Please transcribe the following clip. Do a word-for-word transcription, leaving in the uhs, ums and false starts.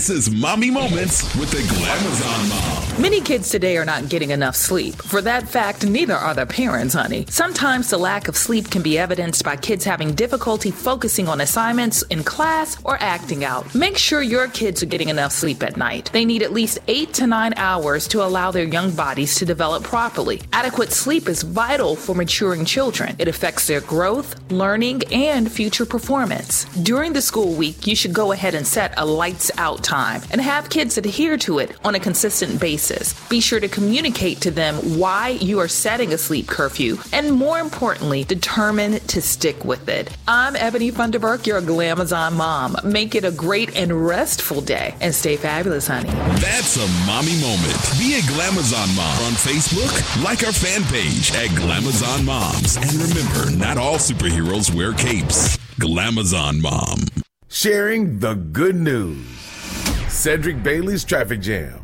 This is Mommy Moments with the Glamazon Mom. Many kids today are not getting enough sleep. For that fact, neither are their parents, honey. Sometimes the lack of sleep can be evidenced by kids having difficulty focusing on assignments in class or acting out. Make sure your kids are getting enough sleep at night. They need at least eight to nine hours to allow their young bodies to develop properly. Adequate sleep is vital for maturing children. It affects their growth, learning, and future performance. During the school week, you should go ahead and set a lights out time and have kids adhere to it on a consistent basis. Be sure to communicate to them why you are setting a sleep curfew and, more importantly, determine to stick with it. I'm Ebony Funderburk, your Glamazon mom. Make it a great and restful day and stay fabulous, honey. That's a mommy moment. Be a Glamazon mom on Facebook. Like our fan page at Glamazon Moms. And remember, not all superheroes wear capes. Glamazon Mom. Sharing the good news. Cedric Bailey's Traffic Jam.